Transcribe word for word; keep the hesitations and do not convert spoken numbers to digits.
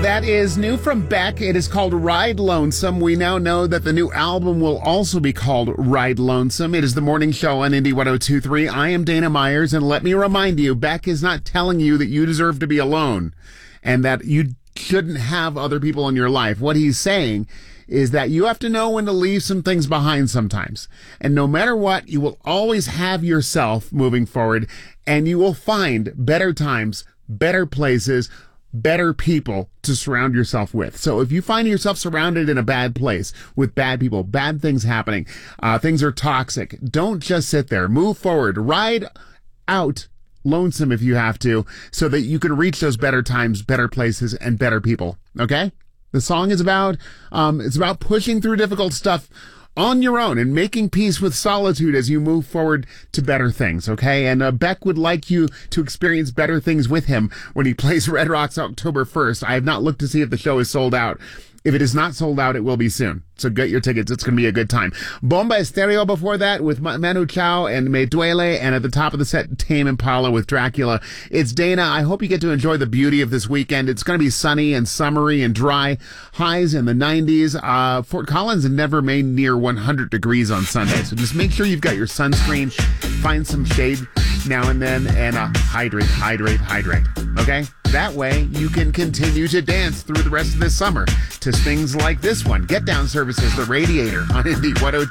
that is new from Beck. It is called Ride Lonesome. We now know that the new album will also be called Ride Lonesome. It is the morning show on Indy one oh two point three. I am Dana Myers, and let me remind you, Beck is not telling you that you deserve to be alone and that you shouldn't have other people in your life. What he's saying is that you have to know when to leave some things behind sometimes. And no matter what, you will always have yourself moving forward, and you will find better times, better places, better people to surround yourself with. So if you find yourself surrounded in a bad place with bad people, bad things happening, uh, things are toxic, don't just sit there. Move forward. Ride out lonesome if you have to, so that you can reach those better times, better places, and better people. Okay? The song is about, um, it's about pushing through difficult stuff on your own and making peace with solitude as you move forward to better things, okay? And uh, Beck would like you to experience better things with him when he plays Red Rocks October first. I have not looked to see if the show is sold out. If it is not sold out, it will be soon. So get your tickets. It's going to be a good time. Bomba Estéreo before that with Manu Chao and Me Duele. And at the top of the set, Tame Impala with Dracula. It's Dana. I hope you get to enjoy the beauty of this weekend. It's going to be sunny and summery and dry. Highs in the nineties. Uh, Fort Collins never made near one hundred degrees on Sunday. So just make sure you've got your sunscreen. Find some shade now and then. And uh, hydrate, hydrate, hydrate. Okay? That way, you can continue to dance through the rest of this summer to things like this one. Get Down Services, The Radiator on Indy one oh two.